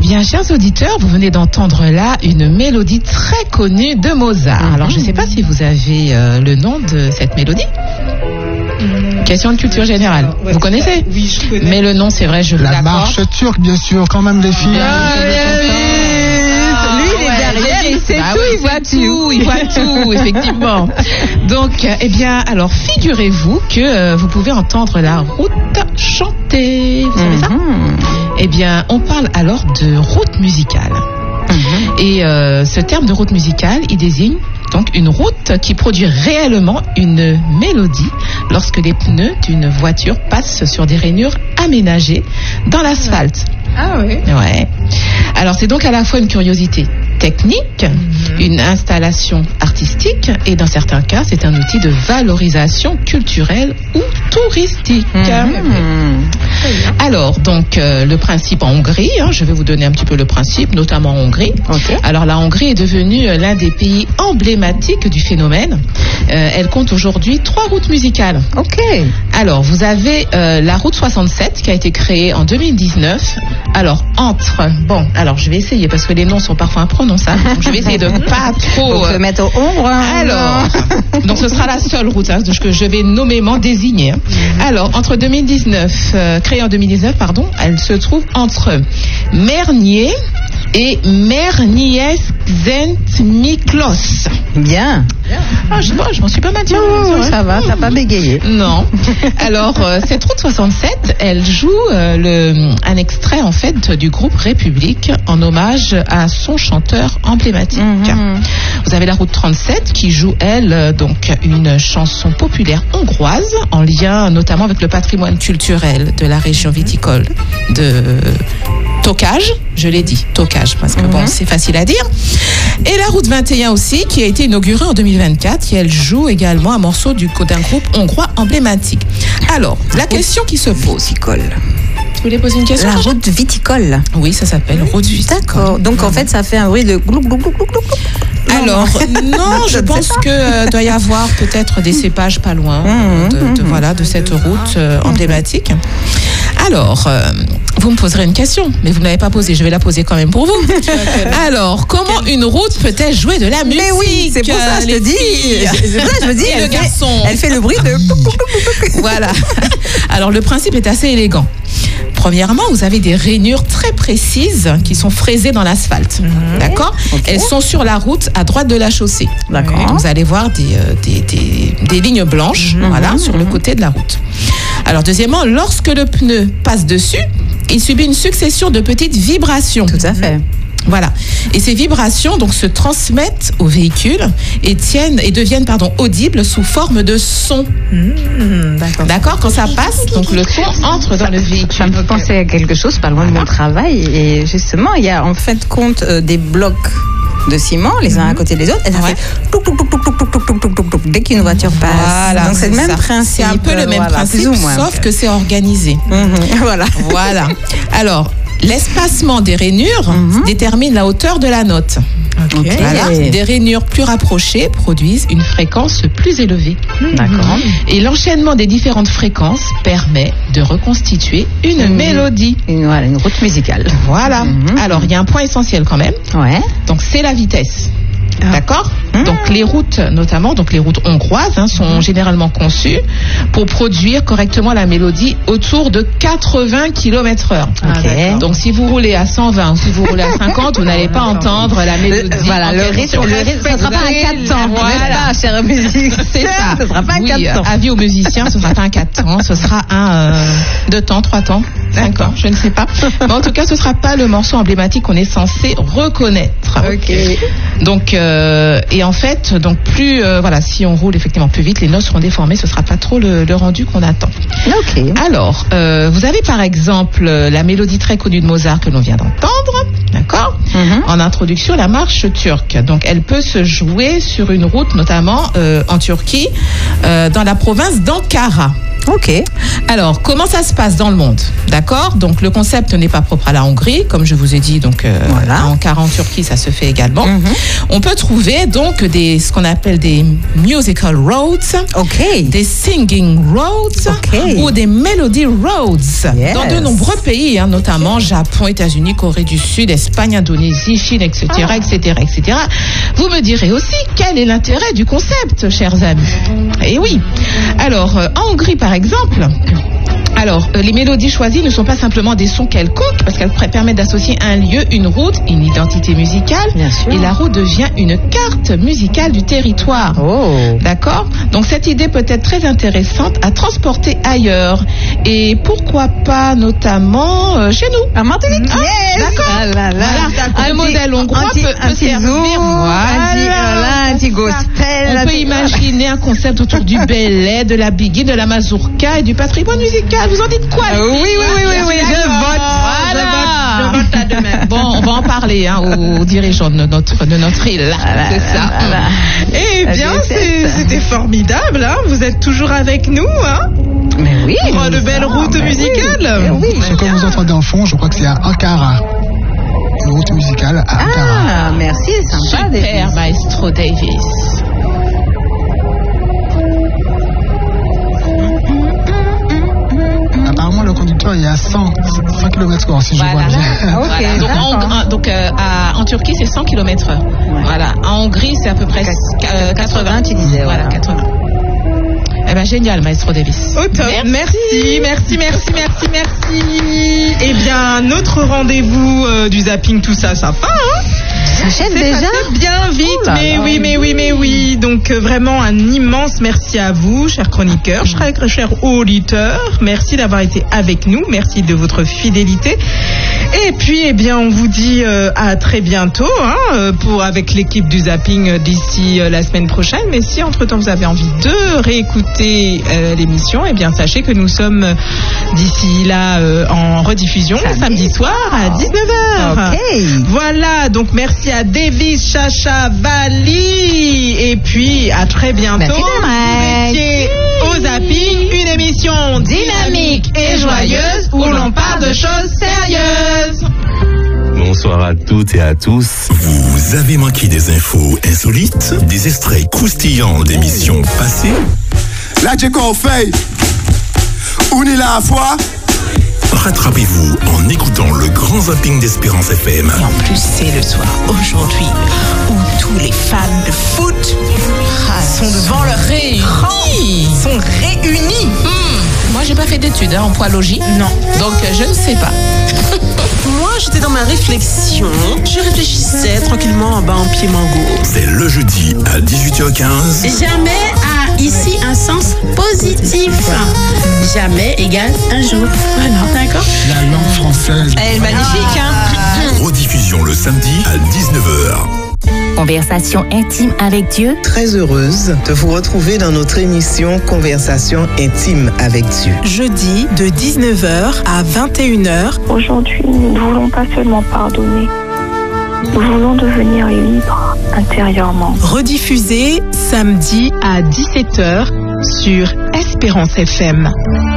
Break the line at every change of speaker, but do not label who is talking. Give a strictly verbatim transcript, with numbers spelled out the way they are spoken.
bien, chers auditeurs, vous venez d'entendre là une mélodie très connue de Mozart. Mm-hmm. Alors, je ne sais pas si vous avez euh, le nom de cette mélodie. Mmh. Question de culture générale. Ouais, vous connaissez?
Oui, je connais.
Mais le nom, c'est vrai, je vous
l'accorde. La marche turque, bien sûr, quand même, les filles.
Ah,
oui, ah, lui, il est ouais, derrière, il sait bah tout, oui, il voit tout.
Il voit tout, effectivement. Donc, euh, eh bien, alors, figurez-vous que euh, vous pouvez entendre la route chanter. Vous savez mmh. ça? Eh bien, on parle alors de route musicale. Mmh. Et euh, ce terme de route musicale, il désigne donc une route qui produit réellement une mélodie lorsque les pneus d'une voiture passent sur des rainures aménagées dans l'asphalte.
Ah oui.
Ouais. Alors c'est donc à la fois une curiosité technique, mmh. une installation artistique et dans certains cas c'est un outil de valorisation culturelle ou touristique. Mmh. Alors donc euh, le principe en Hongrie, hein, je vais vous donner un petit peu le principe, notamment en Hongrie. Okay. Alors la Hongrie est devenue l'un des pays emblématiques du phénomène. Euh, elle compte aujourd'hui trois routes musicales.
Ok.
Alors vous avez euh, la route soixante-sept qui a été créée en deux mille dix-neuf. Alors entre, bon, alors je vais essayer parce que les noms sont parfois imprononçables. Donc je vais essayer de pas trop.
On peut mettre au ombre. Hein,
alors, donc ce sera la seule route hein, que je vais nommément désigner. Hein. Mm-hmm. Alors entre deux mille dix-neuf, euh, créée en deux mille dix-neuf, pardon, elle se trouve entre Mernier et Merniez-Zent-Miklos.
Bien.
Ah, je sais pas, je m'en suis pas mal tirée.
Oh, ça va, t'as pas bégayé.
Non. Alors, euh, cette route soixante-sept, elle joue euh, le, un extrait en fait du groupe République en hommage à son chanteur emblématique. Mm-hmm. Vous avez la route trente-sept qui joue, elle, donc une chanson populaire hongroise en lien notamment avec le patrimoine culturel de la région viticole de Tokaj, je l'ai dit, Tokaj, parce que mm-hmm. bon, c'est facile à dire. Et la route vingt et un aussi, qui a été inaugurée en deux mille vingt-quatre, et elle joue également un morceau du, d'un groupe hongrois emblématique. Alors, la question qui se pose.
Viticole.
Vous voulez poser une question?
La route viticole.
Oui, ça s'appelle route viticole.
D'accord. Donc, en fait, ça fait un bruit de glou, glou, glou, glou, glou.
Alors, non, je, je pense que euh, doit y avoir peut-être des cépages pas loin mmh, de, de, mmh, voilà, de cette route euh, emblématique. Alors, euh, vous me poserez une question, mais vous ne l'avez pas posée, je vais la poser quand même pour vous. Alors, comment une route peut-elle jouer de la musique?
Mais oui, c'est pour ça que je te dis. C'est ça, je me dis,
elle,
le
fait, garçon.
elle fait le bruit de...
Voilà. Alors, le principe est assez élégant. Premièrement, vous avez des rainures très précises qui sont fraisées dans l'asphalte. Mmh. D'accord? Okay. Elles sont sur la route à droite de la chaussée.
D'accord.
Vous allez voir des, euh, des, des, des lignes blanches mmh. voilà, mmh. sur le côté de la route. Alors, deuxièmement, lorsque le pneu passe dessus, il subit une succession de petites vibrations.
Tout à fait.
Voilà. Et ces vibrations donc se transmettent au véhicule et tiennent et deviennent pardon audibles sous forme de son.
Mmh, d'accord.
D'accord. Quand ça passe, donc le son entre dans le véhicule.
Ça me fait penser à quelque chose, pas loin de mon travail. Et justement, il y a en fait compte euh, des blocs de ciment, les uns mmh. à côté des autres, et ça ouais. fait touc, touc, touc, touc, touc, touc, touc, touc, touc, touc, dès qu'une voiture passe.
Voilà,
donc c'est, c'est le même ça. principe.
C'est un peu le même voilà, principe, sauf que c'est organisé.
Mmh. Voilà.
Voilà. Alors, l'espacement des rainures mmh. détermine la hauteur de la note.
Okay.
Voilà. Des rainures plus rapprochées produisent une fréquence plus élevée.
Mmh. D'accord.
Et l'enchaînement des différentes fréquences permet de reconstituer une mmh. mélodie.
Une, voilà, une route musicale.
Voilà. Mmh. Alors, il y a un point essentiel quand même.
Ouais.
Donc, c'est la vitesse.
Ah.
D'accord.
Mmh.
Donc les routes, notamment donc les routes hongroises, hein, sont mmh. généralement conçues pour produire correctement la mélodie autour de quatre-vingts kilomètres heure.
Okay.
Donc si vous roulez à cent vingt ou si vous roulez à cinquante, vous n'allez pas entendre la mélodie.
Le, voilà, le rythme, le rythme, ça ne sera pas un quatre temps. Voilà, chère musique.
C'est ça.
Ce ne sera pas un
oui,
quatre temps.
Avis aux musiciens, ce ne sera pas un quatre temps, ce sera un euh, deux temps, trois temps, cinq temps, je ne sais pas. Mais en tout cas, ce ne sera pas le morceau emblématique qu'on est censé reconnaître.
Ok.
Donc euh, et en fait, donc plus euh, voilà, si on roule effectivement plus vite, les notes seront déformées, ce sera pas trop le, le rendu qu'on attend.
Ok.
Alors, euh, vous avez par exemple la mélodie très connue de Mozart que l'on vient d'entendre, d'accord, mm-hmm. en introduction, la marche turque. Donc, elle peut se jouer sur une route, notamment euh, en Turquie, euh, dans la province d'Ankara.
Ok.
Alors, comment ça se passe dans le monde? D'accord. Donc, le concept n'est pas propre à la Hongrie, comme je vous ai dit. Donc, euh, voilà. En Ankara, en Turquie, ça se fait également. Mm-hmm. On peut trouver donc des, ce qu'on appelle des musical roads,
okay.
des singing roads,
okay.
ou des melody roads
yes.
dans de nombreux pays, hein, notamment Japon, États-Unis, Corée du Sud, Espagne, Indonésie, Chine, et cetera, et cetera, et cetera. Vous me direz aussi quel est l'intérêt du concept, chers amis. Et oui. Alors, euh, en Hongrie, par exemple. Alors, euh, les mélodies choisies ne sont pas simplement des sons quelconques, parce qu'elles permettent d'associer un lieu, une route, une identité musicale.
Bien sûr.
Et la route devient une carte musicale du territoire.
Oh.
D'accord? Donc, cette idée peut être très intéressante à transporter ailleurs. Et pourquoi pas, notamment, euh, chez nous?
À Martinique?
Hein?
Yes.
D'accord.
Ah là là.
Voilà. Un modèle hongrois peut, peut servir.
Voilà. Un petit gospel.
On peut imaginer un concept autour du belay, de la biguine, de la mazurka et du patrimoine musical. Vous en dites quoi?
euh, Oui, oui, oui, oui, oui, je vote.
Voilà.
Je vote à demain.
Bon, on va en parler hein, aux, aux dirigeants de notre, de notre île.
Voilà,
c'est ça.
Voilà.
Eh bien, c'était formidable. Hein, vous êtes toujours avec nous. Hein,
mais oui.
Pour de belles routes musicales.
Oui, oui,
ce que vous entendez en fond, je crois que c'est à Ankara. Une route musicale à Ankara.
Ah, merci, sympa.
Super,
Davis.
Maestro Davis.
Apparemment, le conducteur est à cent kilomètres heure, si je
voilà.
vois bien.
Okay,
voilà. Donc, en, donc euh, à, en Turquie, c'est cent kilomètres heure. Ouais. Voilà. En Hongrie, c'est à peu près euh, quatre-vingts.
Tu disais,
voilà,
voilà.
quatre-vingts. Eh ben, génial, Maestro Davis.
Au top. Merci, merci, merci, merci, merci. Eh bien, notre rendez-vous euh, du zapping, tout ça, ça va, hein?
S'achève déjà
bien vite, oh mais là, oui, mais oui, mais oui. Donc euh, vraiment un immense merci à vous, chers chroniqueurs, chers, chers auditeurs. Merci d'avoir été avec nous, merci de votre fidélité. Et puis, eh bien, on vous dit euh, à très bientôt, hein, pour avec l'équipe du zapping d'ici euh, la semaine prochaine. Mais si entre-temps vous avez envie de réécouter euh, l'émission, eh bien, sachez que nous sommes euh, d'ici là euh, en rediffusion samedi, samedi soir à dix-neuf heures.
Okay.
Voilà, donc merci à Davis, Chacha, Bali, et puis à très bientôt. Vous étiez au zapping, une émission dynamique et joyeuse où l'on parle de choses sérieuses.
Bonsoir à toutes et à tous.
Vous avez manqué des infos insolites, des extraits croustillants d'émissions passées?
Là, j'ai qu'on fait. On est là à fois.
Rattrapez-vous en écoutant le grand zapping d'Espérance F M.
Et en plus, c'est le soir aujourd'hui où tous les fans de foot ah, sont devant leur réunis. Sont réunis.
Mmh. Moi, j'ai pas fait d'études hein, en poilologie.
Non.
Donc, euh, je ne sais pas.
Moi, j'étais dans ma réflexion. Je réfléchissais tranquillement en bas en pied mango.
C'est le jeudi à dix-huit heures quinze.
Jamais a ici un sens positif. Jamais égale un jour. Voilà, d'accord?
La langue française.
Elle est magnifique, hein?
Rediffusion le samedi à dix-neuf heures.
Conversation intime avec Dieu.
Très heureuse de vous retrouver dans notre émission Conversation intime avec Dieu.
Jeudi de dix-neuf heures à vingt et une heures.
Aujourd'hui, nous ne voulons pas seulement pardonner. Nous voulons devenir libres intérieurement.
Rediffusé samedi à dix-sept heures sur Espérance F M.